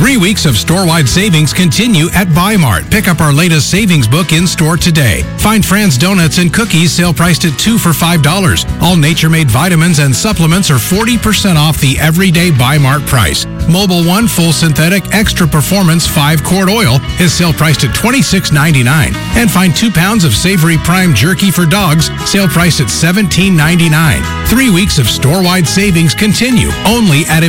3 weeks of store-wide savings continue at Bi-Mart. Pick up our latest savings book in-store today. Find Fran's Donuts and Cookies sale priced at 2 for $5. All Nature-Made vitamins and supplements are 40% off the everyday Bi-Mart price. Mobile One Full Synthetic Extra Performance 5-quart oil is sale priced at $26.99. And find 2 pounds of Savory Prime Jerky for dogs, sale priced at $17.99. 3 weeks of store-wide savings continue only at